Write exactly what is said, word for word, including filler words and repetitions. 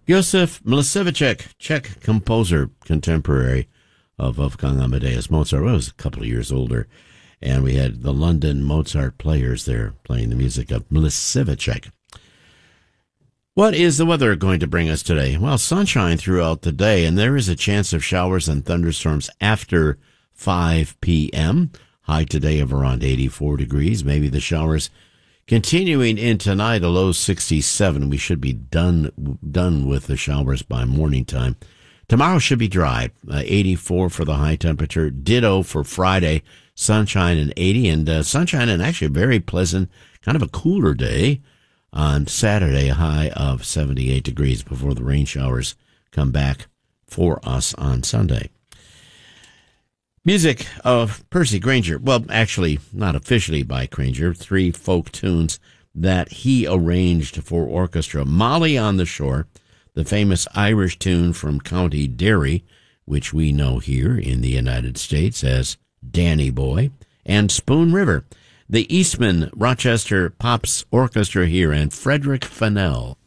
Josef Milošević, Czech composer, contemporary of Wolfgang Amadeus Mozart. Well, he was a couple of years older. And we had the London Mozart Players there playing the music of Milošević. What is the weather going to bring us today? Well, sunshine throughout the day, and there is a chance of showers and thunderstorms after five p.m. High today of around eighty-four degrees. Maybe the showers continuing in tonight, a low sixty-seven. We should be done done with the showers by morning time. Tomorrow should be dry, uh, eighty-four for the high temperature. Ditto for Friday, sunshine and eighty, and uh, sunshine and actually a very pleasant, kind of a cooler day. On Saturday, a high of seventy-eight degrees before the rain showers come back for us on Sunday. Music of Percy Grainger. Well, actually, not officially by Grainger. Three folk tunes that he arranged for orchestra. Molly on the Shore, the famous Irish tune from County Derry, which we know here in the United States as Danny Boy, and Spoon River. The Eastman Rochester Pops Orchestra here, and Frederick Fennell.